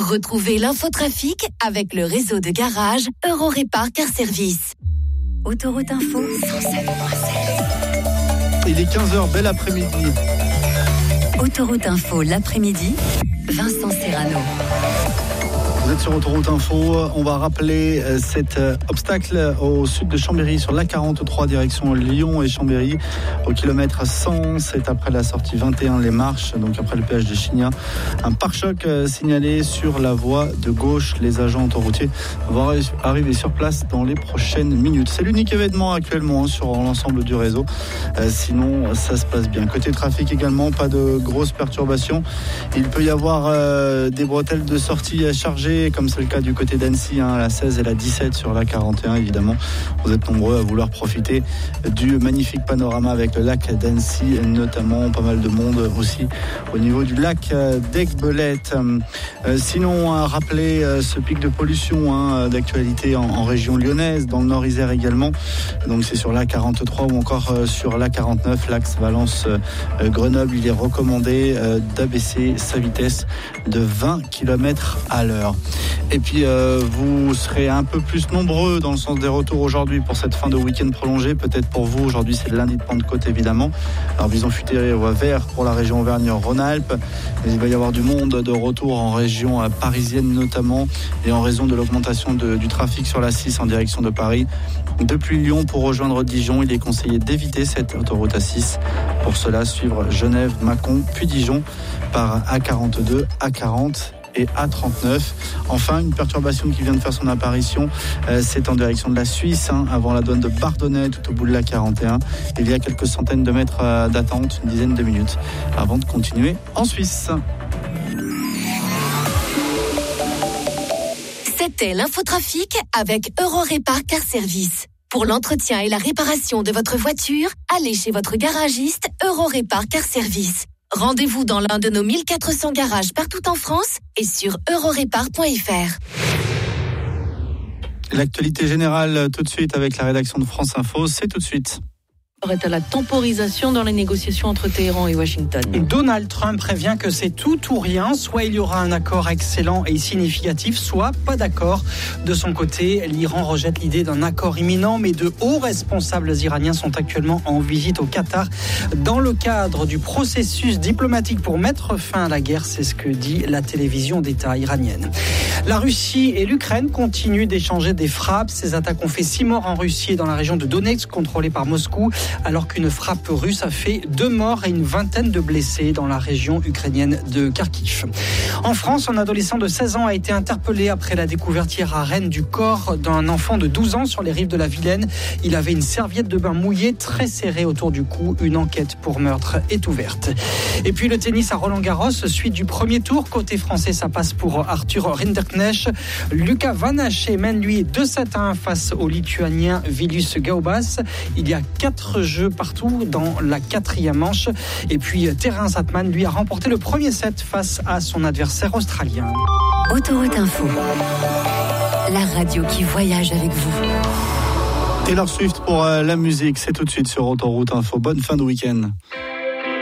Retrouvez l'infotrafic avec le réseau de garage Eurorépar Car Service. Autoroute Info 107.7. Il est 15h, bel après-midi. Autoroute Info l'après-midi, Vincent Serrano. Vous êtes sur Autoroute Info, on va rappeler cet obstacle au sud de Chambéry sur l'A43 direction Lyon et Chambéry au kilomètre 100, c'est après la sortie 21 les Marches, donc après le péage de Chignat. Un pare-choc signalé sur la voie de gauche, les agents autoroutiers vont arriver sur place dans les prochaines minutes. C'est l'unique événement actuellement sur l'ensemble du réseau, sinon ça se passe bien. Côté trafic également, pas de grosses perturbations, il peut y avoir des bretelles de sortie chargées comme c'est le cas du côté d'Annecy, la 16 et la 17 sur la 41 évidemment. Vous êtes nombreux à vouloir profiter du magnifique panorama avec le lac d'Annecy, notamment pas mal de monde aussi au niveau du lac d'Aiguebelette. Sinon, rappeler ce pic de pollution d'actualité en région lyonnaise, dans le Nord-Isère également. Donc c'est sur la 43 ou encore sur la 49, l'axe Valence-Grenoble. Il est recommandé d'abaisser sa vitesse de 20 km à l'heure. Et puis vous serez un peu plus nombreux dans le sens des retours aujourd'hui pour cette fin de week-end prolongée. Peut-être pour vous, aujourd'hui c'est le lundi de Pentecôte évidemment. Alors bison futé vert pour la région Auvergne-Rhône-Alpes. Mais il va y avoir du monde de retour en région parisienne notamment. Et en raison de l'augmentation du trafic sur la 6 en direction de Paris. Depuis Lyon pour rejoindre Dijon, il est conseillé d'éviter cette autoroute A6. Pour cela, suivre Genève, Mâcon, puis Dijon par A42, A40 et A39. Enfin, une perturbation qui vient de faire son apparition, c'est en direction de la Suisse, avant la douane de Bardonnay, tout au bout de la 41. Il y a quelques centaines de mètres d'attente, une dizaine de minutes, avant de continuer en Suisse. C'était l'infotrafic avec Eurorépar Car Service. Pour l'entretien et la réparation de votre voiture, allez chez votre garagiste Eurorépar Car Service. Rendez-vous dans l'un de nos 1400 garages partout en France et sur eurorépar.fr. L'actualité générale tout de suite avec la rédaction de France Info, c'est tout de suite. Est à la temporisation dans les négociations entre Téhéran et Washington. Donald Trump prévient que c'est tout ou rien. Soit il y aura un accord excellent et significatif, soit pas d'accord. De son côté, l'Iran rejette l'idée d'un accord imminent, mais de hauts responsables iraniens sont actuellement en visite au Qatar dans le cadre du processus diplomatique pour mettre fin à la guerre. C'est ce que dit la télévision d'État iranienne. La Russie et l'Ukraine continuent d'échanger des frappes. Ces attaques ont fait 6 morts en Russie et dans la région de Donetsk, contrôlée par Moscou, alors qu'une frappe russe a fait 2 morts et une vingtaine de blessés dans la région ukrainienne de Kharkiv. En France, un adolescent de 16 ans a été interpellé après la découverte hier à Rennes du corps d'un enfant de 12 ans sur les rives de la Vilaine. Il avait une serviette de bain mouillée très serrée autour du cou. Une enquête pour meurtre est ouverte. Et puis le tennis à Roland-Garros, suite du premier tour. Côté français, ça passe pour Arthur Rinderknecht. Lucas Van Hache mène lui 2-7-1 face au Lituanien Vilius Gaubas. Il y a 4 jeux partout dans la 4e manche. Et puis Terence Atman, lui, a remporté le premier set face à son adversaire australien. Autoroute Info, la radio qui voyage avec vous. Taylor Swift pour la musique, c'est tout de suite sur Autoroute Info. Bonne fin de week-end.